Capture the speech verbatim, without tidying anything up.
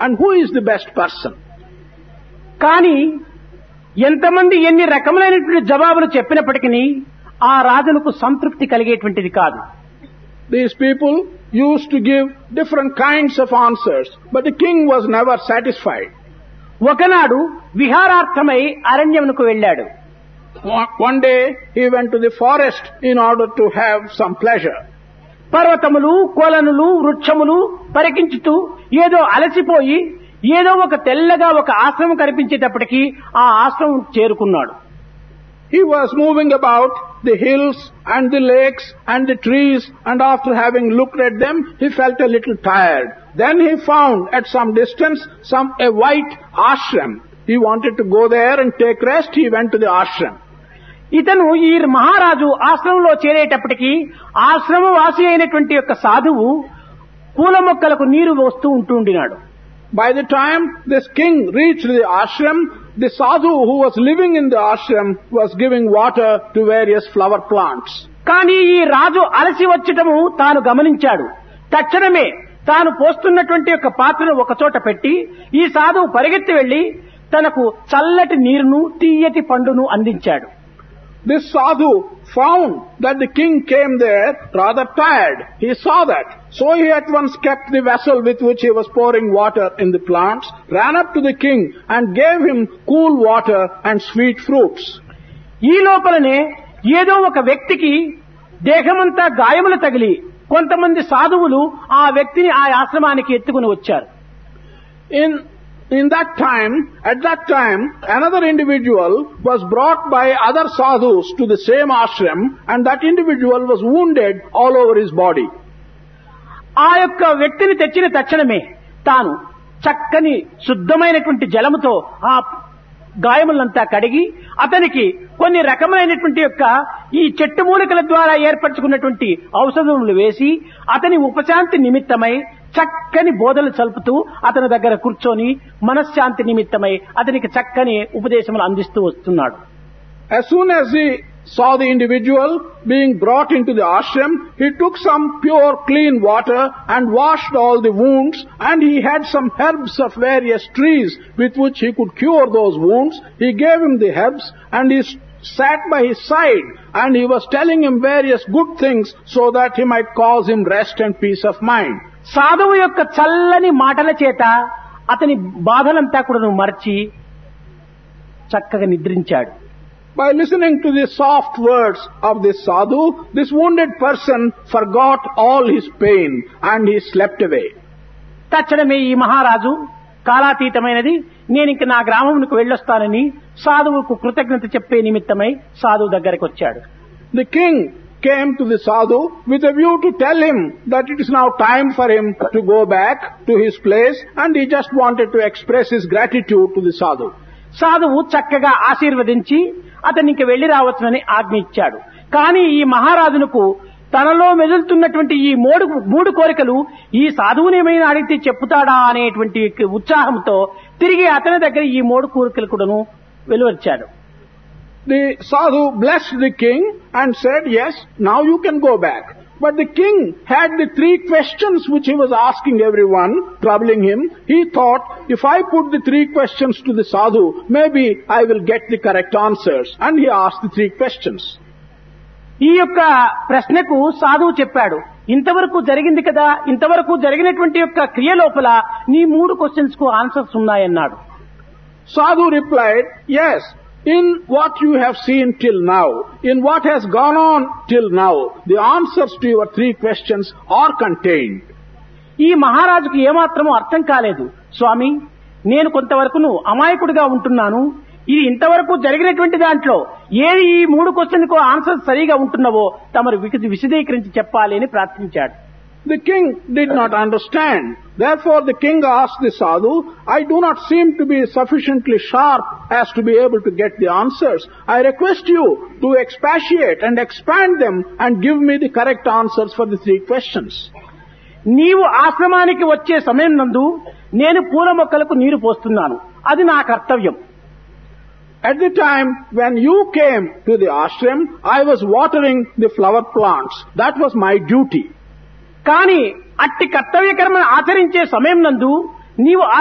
and who is the best person. కానీ ఎంతమంది ఎన్ని రకములైనటువంటి జవాబులు చెప్పినప్పటికీ ఆ రాజులకు సంతృప్తి కలిగేటువంటిది కాదు. These people used to give different kinds of answers, but the king was never satisfied. ఒకనాడు విహారార్థమై అరణ్యమునకు వెళ్ళాడు. One day he went to the forest in order to have some pleasure. పర్వతములు, కొలనులు, వృక్షములు పరికించుతూ ఏదో అలసిపోయి ఏదో ఒక తెల్లగా ఒక ఆశ్రమం కనిపించేటప్పటికీ ఆ ఆశ్రమం చేరుకున్నాడు. He was moving about the hills and the lakes and the trees, and after having looked at them, he felt a little tired. Then he found at some distance some a white ashram. He wanted to go there and take rest. He went to the ashram. ఇతను ఈ మహారాజు ఆశ్రమంలో చేరేటప్పటికీ ఆశ్రమ వాసి అయినటువంటి యొక్క సాధువు పూల మొక్కలకు నీరు పోస్తూ ఉంటుండినాడు. By the time this king reached the ashram, the sadhu who was living in the ashram was giving water to various flower plants. కానీ ఈ రాజు అలసి వచ్చటము తాను గమనించాడు. తక్షణమే తాను పోస్తున్నటువంటి యొక్క పాత్రను ఒక చోట పెట్టి ఈ సాధువు పరిగెత్తి వెళ్లి తనకు చల్లటి నీరును తీయటి పండును అందించాడు. This sadhu found that the king came there rather tired. He saw that. So he at once kept the vessel with which he was pouring water in the plants, ran up to the king and gave him cool water and sweet fruits. ఈ లోపలనే ఏదో ఒక వ్యక్తికి దేహమంతా గాయములు తగిలి కొంతమంది సాధువులు ఆ వ్యక్తిని ఆ ఆశ్రమానికి ఎత్తుకుని వచ్చారు. In In that time, at that time, another individual was brought by other sadhus to the same ashram, and that individual was wounded all over his body. ఆ యొక్క వ్యక్తిని తెచ్చిన తక్షణమే తాను చక్కని శుద్ధమైనటువంటి జలముతో ఆ గాయములంతా కడిగి అతనికి కొన్ని రకమైనటువంటి యొక్క ఈ చెట్టు మూలికల ద్వారా ఏర్పరచుకున్నటువంటి ఔషధములు వేసి అతని ఉపశాంతి నిమిత్తమై చక్కని బోధలు చల్పుతూ అతని దగ్గర కూర్చొని మనశ్శాంతి నిమిత్తమై అతనికి చక్కని ఉపదేశములు అందిస్తూ వస్తున్నాడు. As soon as he saw the individual being brought into the ashram, he took some pure clean water and washed all the wounds, and he had some herbs of various trees with which he could cure those wounds. He gave him the herbs and he sat by his side, and he was telling him various good things so that he might cause him rest and peace of mind. సాధువు యొక్క చల్లని మాటల చేత అతని బాధలంతా కూడా మర్చి చక్కగా నిద్రించాడు. By listening to the soft words of this sadhu, this wounded person forgot all his pain and he slept away. తక్షణమే ఈ మహారాజు కాలాతీతమైనది నేను ఇంక నా గ్రామంకు వెళ్ళొస్తానని సాధువుకు కృతజ్ఞత చెప్పే నిమిత్తమై సాధువు దగ్గరికి వచ్చాడు. The king came to the sadhu with a view to tell him that it is now time for him to go back to his place, and he just wanted to express his gratitude to the sadhu. సాధువు చక్కగా ఆశీర్వదించి అతనికి వెళ్లి రావచ్చునని ఆజ్ఞ ఇచ్చాడు. కానీ ఈ మహారాజునకు తనలో మెదులుతున్నటువంటి ఈ మూడు మూడు కోరికలు ఈ సాధువునేమైనా అడిగితే చెప్పుతాడా అనేటువంటి ఉత్సాహంతో తిరిగి అతని దగ్గర ఈ మూడు కోరికలు కూడాను వెలువచ్చాడు. The sadhu blessed the king and said, yes, now you can go back. But the king had the three questions which he was asking everyone, troubling him. He thought, if I put the three questions to the sadhu, maybe I will get the correct answers. And he asked the three questions. ఈ యొక్క ప్రశ్నకు సాధువు చెప్పాడు, ఇంతవరకు జరిగింది కదా, ఇంతవరకు జరిగినటువంటి యొక్క క్రియ లోపల నీ మూడు క్వశ్చన్స్ కు answers ఉన్నాయన్నాడు. Sadhu replied, yes, in what you have seen till now, in what has gone on till now, the answers to your three questions are contained. ఈ మహారాజుకు ఏమాత్రమూ అర్థం కాలేదు. స్వామి, నేను కొంతవరకును అమాయకుడిగా ఉంటున్నాను, ఇది ఇంతవరకు జరిగినటువంటి దాంట్లో ఏది ఈ మూడు క్వశ్చన్ కు ఆన్సర్ సరిగా ఉంటున్నావో తమరు విశదీకరించి చెప్పాలి అని ప్రార్థించాడు. The king did not understand. Therefore the king asked the sadhu, I do not seem to be sufficiently sharp as to be able to get the answers. I request you to expatiate and expand them and give me the correct answers for the three questions. నీవు ఆశ్రమానికి వచ్చే సమయం నందు నేను పూల మొక్కలకు నీరు పోస్తున్నాను, అది నా కర్తవ్యం. At the time when you came to the ashram, I was watering the flower plants. That was my duty. కానీ అట్టి కర్తవ్య కర్మను ఆచరించే సమయం నందు నీవు